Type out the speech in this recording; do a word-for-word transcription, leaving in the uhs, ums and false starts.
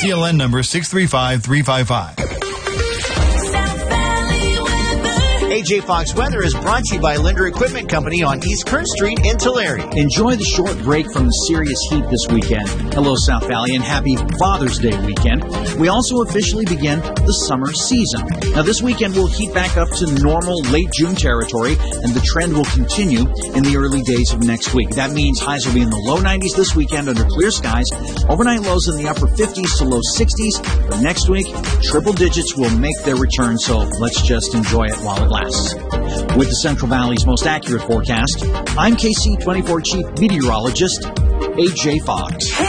T L N number six three five three five five. A J Fox Weather is brought to you by Linder Equipment Company on East Kern Street in Tulare. Enjoy the short break from the serious heat this weekend. Hello, South Valley, and happy Father's Day weekend. We also officially begin the summer season. Now, this weekend will heat back up to normal late June territory, and the trend will continue in the early days of next week. That means highs will be in the low nineties this weekend under clear skies, overnight lows in the upper fifties to low sixties. But next week, triple digits will make their return, so let's just enjoy it while it lasts. With the Central Valley's most accurate forecast, I'm K C twenty-four Chief Meteorologist A J Fox.